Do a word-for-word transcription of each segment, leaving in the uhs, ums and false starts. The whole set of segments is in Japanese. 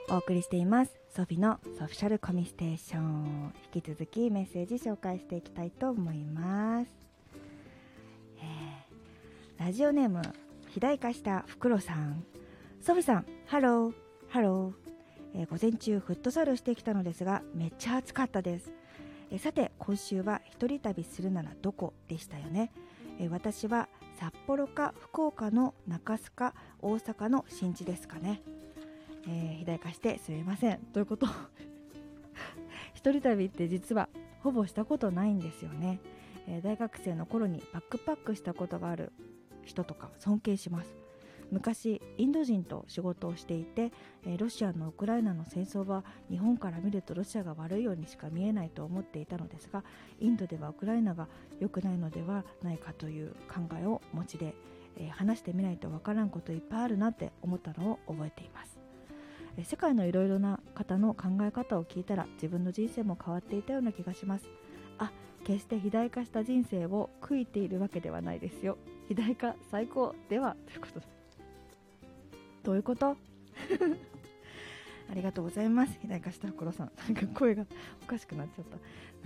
お送りしていますソフィのソフィシャルコミステーション。引き続きメッセージ紹介していきたいと思います。えー、ラジオネーム肥大化したフクロさん。ソフィさん、ハローハロー、えー、午前中フットサルしてきたのですがめっちゃ暑かったです。えー、さて今週は一人旅するならどこでしたよね。えー、私は札幌か福岡の中洲か大阪の新地ですかね。えー、肥大化してすみませんということ一人旅って実はほぼしたことないんですよね。えー、大学生の頃にバックパックしたことがある人とか尊敬します。昔インド人と仕事をしていて、えー、ロシアのウクライナの戦争は日本から見るとロシアが悪いようにしか見えないと思っていたのですが、インドではウクライナが良くないのではないかという考えをお持ちで、えー、話してみないとわからんこといっぱいあるなって思ったのを覚えています。世界のいろいろな方の考え方を聞いたら自分の人生も変わっていたような気がします。あ、決して肥大化した人生を悔いているわけではないですよ。肥大化最高ではということで、どういうことありがとうございます。肥大化した袋さん、なんか声がおかしくなっちゃった。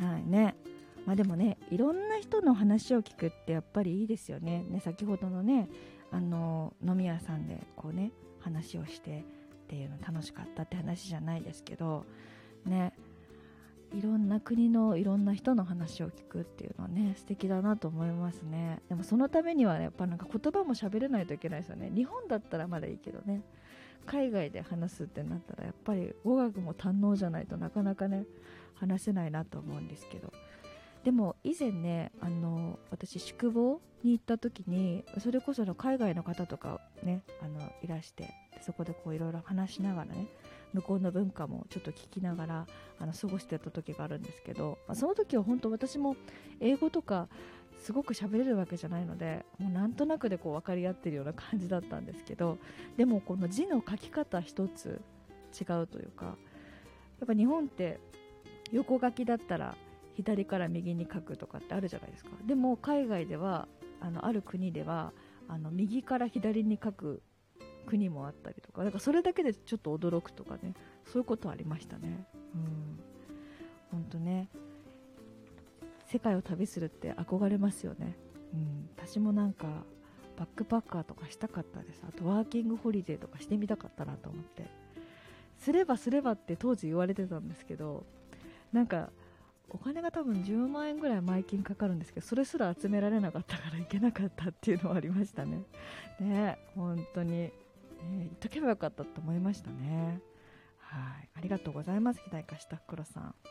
はいね。まあでもね、いろんな人の話を聞くってやっぱりいいですよね。ね、先ほどのね、あの飲み屋さんでこうね話をしてっていうの楽しかったって話じゃないですけどね、いろんな国のいろんな人の話を聞くっていうのはね素敵だなと思いますね。でもそのためには、ね、やっぱなんか言葉も喋れないといけないですよね。日本だったらまだいいけどね、海外で話すってなったらやっぱり語学も堪能じゃないとなかなかね話せないなと思うんですけど、でも以前ね、あの私宿坊に行った時にそれこその海外の方とかねあのいらして、そこでこういろいろ話しながらね向こうの文化もちょっと聞きながらあの過ごしてた時があるんですけど、まあ、その時は本当私も英語とかすごく喋れるわけじゃないので、もうなんとなくでこう分かり合ってるような感じだったんですけど、でもこの字の書き方一つ違うというか、やっぱ日本って横書きだったら左から右に書くとかってあるじゃないですか。でも海外ではあのある国ではあの右から左に書く国もあったりとか、だからそれだけでちょっと驚くとかね、そういうことありましたね。うん、本当ね、世界を旅するって憧れますよね。うん、私もなんかバックパッカーとかしたかったです。あとワーキングホリデーとかしてみたかったなと思って、すればすればって当時言われてたんですけど、なんかお金が多分じゅうまんえんぐらい前金かかるんですけど、それすら集められなかったから行けなかったっていうのはありましたね。ね、本当に、ね、言っとけばよかったと思いましたね。はい、ありがとうございます。肥大化した袋さん。はい、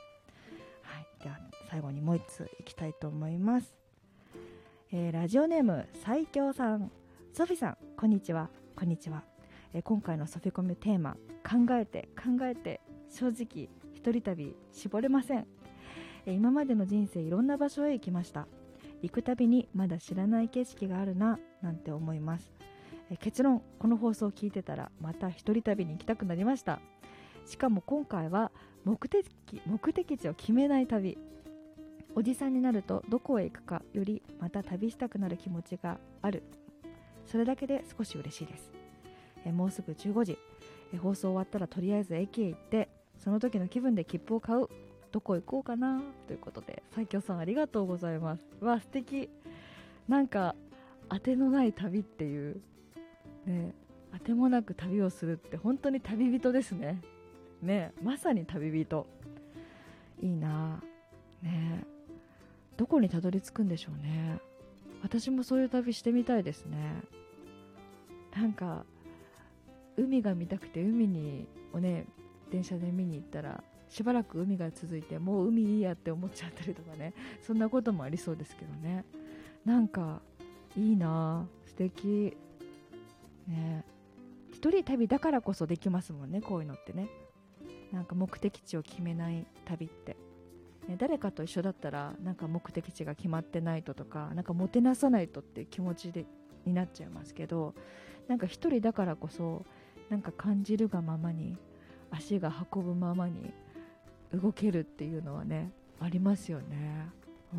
では最後にもう一ついきたいと思います。えー、ラジオネーム最強さん。ソフィさん、こんにちは。こんにちは。えー、今回のソフィコミテーマ、考えて考えて正直一人旅絞れません。今までの人生いろんな場所へ行きました。行くたびにまだ知らない景色があるななんて思います。え結論、この放送を聞いてたらまた一人旅に行きたくなりました。しかも今回は目的目的地を決めない旅。おじさんになるとどこへ行くかよりまた旅したくなる気持ちがある。それだけで少し嬉しいです。えもうすぐじゅうごじ、え放送終わったらとりあえず駅へ行ってその時の気分で切符を買う。どこ行こうかなということで、最強さんありがとうございます。わ、素敵。なんか当てのない旅っていうね、当てもなく旅をするって本当に旅人ですね。ね、まさに旅人。いいなね。どこにたどり着くんでしょうね。私もそういう旅してみたいですね。なんか海が見たくて海にをね電車で見に行ったらしばらく海が続いてもう海いいやって思っちゃったりとかね、そんなこともありそうですけどね。なんかいいな、素敵ね。一人旅だからこそできますもんね、こういうのってね。なんか目的地を決めない旅って、ね、誰かと一緒だったらなんか目的地が決まってないととか、なんかもてなさないとって気持ちでになっちゃいますけど、なんか一人だからこそなんか感じるがままに足が運ぶままに動けるっていうのはねありますよね。うん、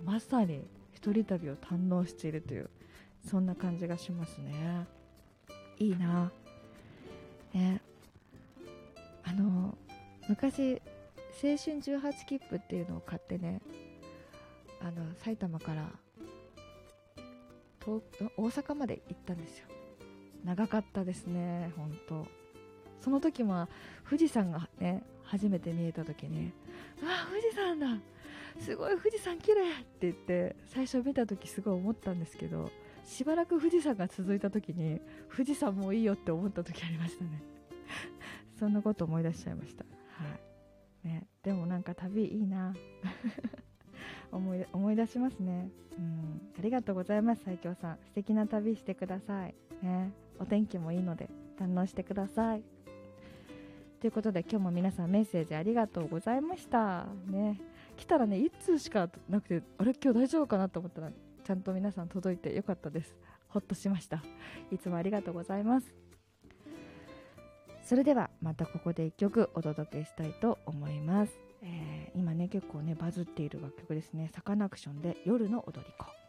まさに一人旅を堪能しているという、そんな感じがしますね。いいな、ね、 昔青春じゅうはち切符っていうのを買ってね、あの埼玉から東大阪まで行ったんですよ。長かったですね、本当。その時も富士山がね初めて見えた時に、うわ富士山だ、すごい富士山綺麗って言って最初見た時すごい思ったんですけど、しばらく富士山が続いた時に富士山もういいよって思った時ありましたねそんなこと思い出しちゃいました。はいね、でもなんか旅いいな思い、思い出しますね。うん、ありがとうございます。斉京さん、素敵な旅してください、ね、お天気もいいので堪能してください。ということで今日も皆さんメッセージありがとうございました、ね、来たらねいつつしかなくて、あれ今日大丈夫かなと思ったらちゃんと皆さん届いてよかったです。ほっとしました。いつもありがとうございます。それではまたここでいっきょくお届けしたいと思います。えー、今ね結構ねバズっている楽曲ですね。サカナクションで夜の踊り子。